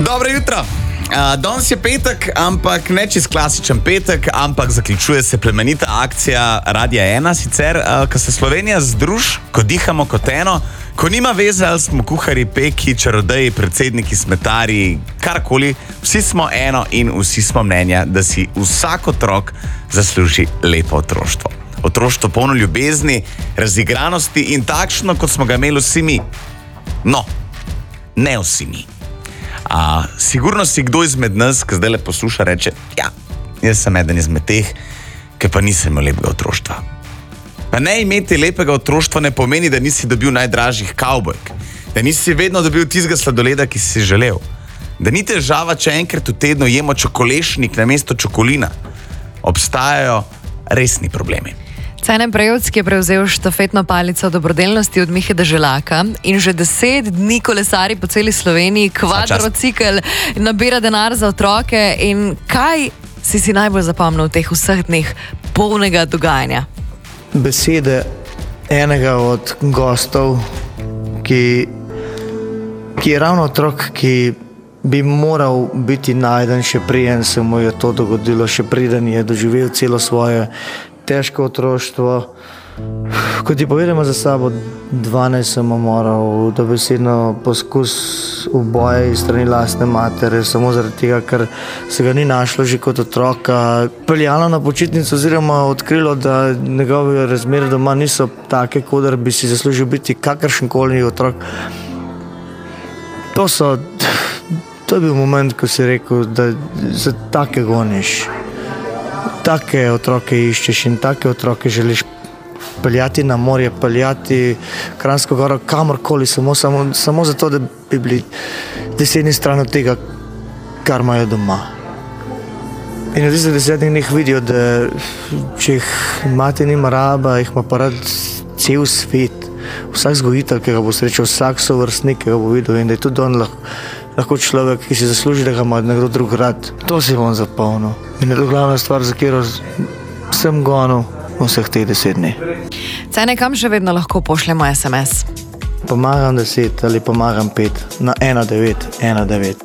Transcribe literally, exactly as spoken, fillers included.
Dobro jutro. Uh, danes je petek, ampak ne čez klasičen petek, ampak zaključuje se plemenita akcija Radia ena, sicer, uh, ko se Slovenija združi, ko dihamo kot eno, ko nima veze, ali smo kuhari, peki, čarodeji, predsedniki, smetari, karkoli, vsi smo eno in vsi smo mnenja, da si vsak otrok zasluži lepo otroštvo. Otroštvo polno ljubezni, razigranosti in takšno, kot smo ga imeli vsi mi. No, ne vsi mi. A, sigurno si kdo izmed nas, ki zdaj le posluša, reče, ja, jaz sem eden izmed teh, ki pa nisem imel lepega otroštva. Pa ne imeti lepega otroštva ne pomeni, da nisi dobil najdražjih kavbojk, da nisi vedno dobil tistega sladoleda, ki si želel, da ni težava, če enkrat v tednu jemo čokolešnik namesto čokolina. Obstajajo resni problemi. Cene Prejovc, ki je prevzel štafetno palico dobrodelnosti od Mihe Deželaka in že deset dni kolesari po celi Sloveniji, kvadrocikl, nabira denar za otroke. In kaj si si najbolj zapomnil v teh vseh dneh polnega dogajanja? Besede enega od gostov, ki, ki je ravno otrok, ki bi moral biti najden, še preden se mu je to dogodilo, še preden je doživel celo svoje težko otroštvo. Ko ti povedemo za sabo, dvanajst sem moral, dobesedno poskus uboja iz strani lastne matere, samo zaradi tega, ker se ga ni našlo že kot otroka. Peljalo na počitnico oziroma odkrilo, da njegove razmere doma niso take, kodar bi si zaslužil biti kakršenkoli otrok. To so, to je bil moment, ko si rekel, da za take goniš. Take otroke iščeš in take otroke želiš peljati na morje, peljati Kranjsko goro, kamorkoli, samo, samo, samo zato, da bi bili desetni stran od tega, kar imajo doma. In v tistih desetnih dneh vidijo, da če jih mati nima raba, jih ima pa rad cel svet. Vsak zgojitelj, ki ga bo srečal, vsak sovrstnik, ki ga bo videl, in da je tudi on lahko, lahko človek, ki si zasluži, da ga ima nekdo drug rad. To si bom zapomnil. In je to glavna stvar, za katero sem gonil vseh teh deset dni. Cene, kam še vedno lahko pošljemo es em es? Pomagam deset ali pomagam pet na ena devet ena devet.